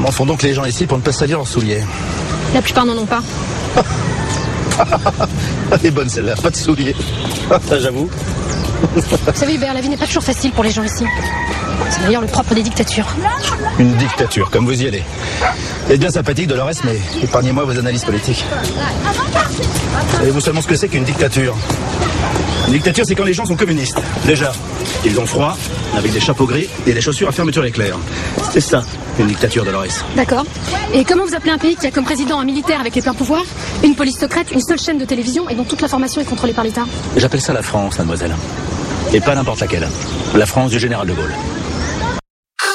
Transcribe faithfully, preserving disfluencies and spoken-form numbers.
Comment font donc les gens ici pour ne pas salir leurs souliers? La plupart n'en ont pas. Elle est bonne celle-là, pas de souliers. J'avoue. Vous savez Hubert, la vie n'est pas toujours facile pour les gens ici. C'est d'ailleurs le propre des dictatures. Une dictature, comme vous y allez. Vous êtes bien sympathique, Dolores, mais épargnez-moi vos analyses politiques. Savez-vous seulement ce que c'est qu'une dictature? Une dictature, c'est quand les gens sont communistes. Déjà, ils ont froid, avec des chapeaux gris et des chaussures à fermeture éclair. C'est ça, une dictature, Dolores. D'accord. Et comment vous appelez un pays qui a comme président un militaire avec les pleins pouvoirs, une police secrète, une seule chaîne de télévision et dont toute l'information est contrôlée par l'État? J'appelle ça la France, mademoiselle. Et pas n'importe laquelle. La France du général de Gaulle.